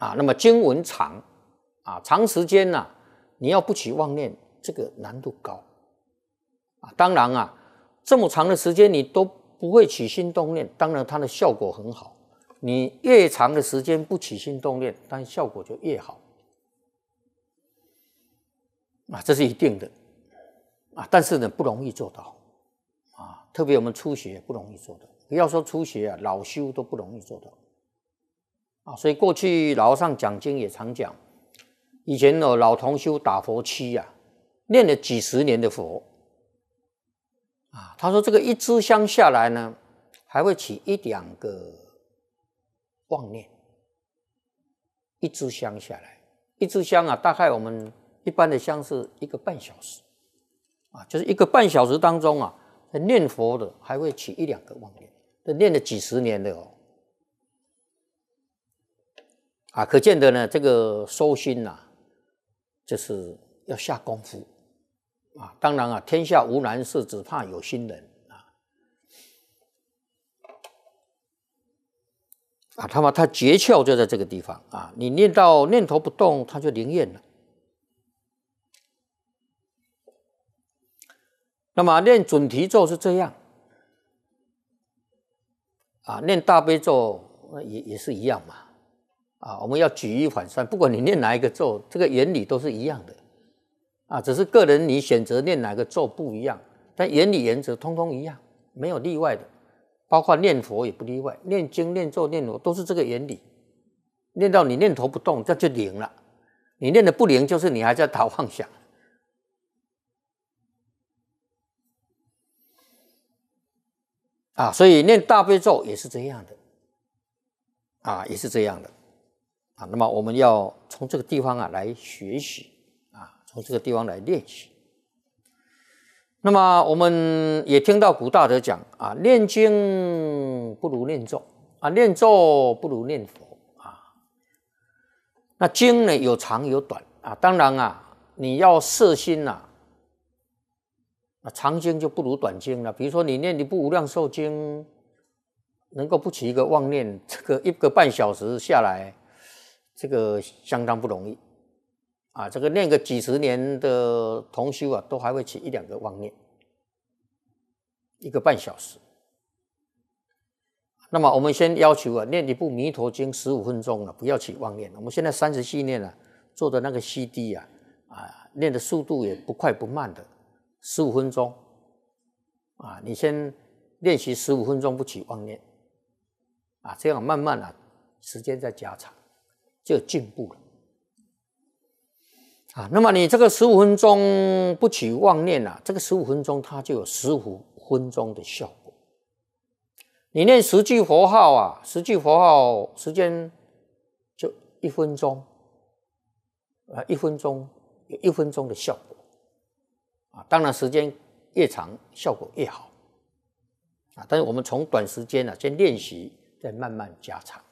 那么经文长长时间你要不起妄念，这个难度高当然这么长的时间你都不会起心动念，当然它的效果很好。你越长的时间不起心动念，但效果就越好这是一定的但是呢不容易做到特别我们初学不容易做到，不要说初学老修都不容易做到所以过去老和尚讲经也常讲，以前老同修打佛七念了几十年的佛他说这个一支香下来呢，还会起1、2个妄念。一支香下来，一支香大概我们一般的香是1个半小时就是1个半小时当中念佛的还会起1、2个妄念，这念了几十年的可见的呢，这个修心就是要下功夫当然天下无难事，只怕有心人他诀窍就在这个地方你念到念头不动，它就灵验了。那么念准提咒是这样念大悲咒也是一样嘛我们要举一反三，不管你念哪一个咒，这个原理都是一样的只是个人你选择念哪个咒不一样，但原理原则通通一样，没有例外的。包括念佛也不例外，念经念咒念佛都是这个原理。念到你念头不动，这就灵了。你念的不灵，就是你还在打妄想所以念大悲咒也是这样的也是这样的那么我们要从这个地方来学习从这个地方来练习。那么我们也听到古大德讲念经不如念咒念咒不如念佛那经呢有长有短当然你要摄心长经就不如短经了。比如说你念一部无量寿经，能够不起一个妄念，这个1个半小时下来，这个相当不容易这个念个几十年的同修都还会起1、2个妄念，1个半小时。那么我们先要求念一部弥陀经15分钟不要起妄念。我们现在30系念做的那个 CD 念的速度也不快不慢的，15分钟你先练习15分钟不起妄念这样慢慢时间再加长，就有进步了那么你这个15分钟不起妄念这个15分钟它就有15分钟的效果。你念10句佛号10句佛号时间就1分钟1分钟有1分钟的效果当然时间越长效果越好但是我们从短时间先练习，再慢慢加长。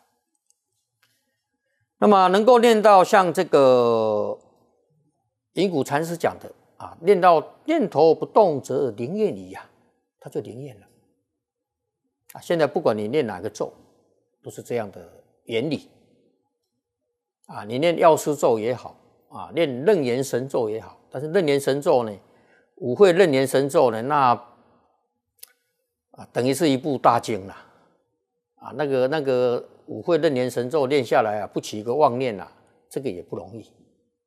那么能够练到像这个云谷禅师讲的练到念头不动则灵验矣它就灵验了现在不管你念哪个咒都是这样的原理你念药师咒也好念楞严神咒也好，但是楞严神咒呢，五会楞严神咒呢，那等于是一部大经了那个五会楞严神咒念下来不起一个妄念这个也不容易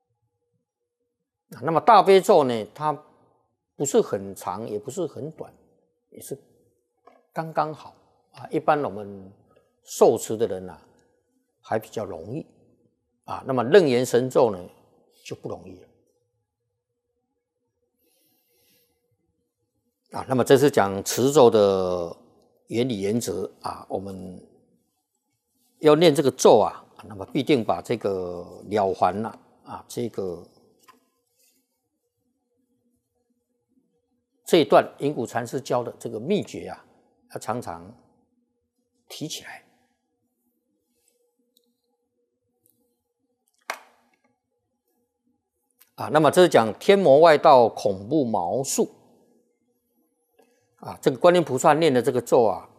那么大悲咒呢，它不是很长也不是很短，也是刚刚好一般我们受持的人还比较容易那么楞严神咒呢就不容易了那么这是讲持咒的原理原则我们要念这个咒那么必定把这个了凡这一段云谷禅师教的这个秘诀要常常提起来那么这是讲天魔外道恐怖毛术这个观音菩萨念的这个咒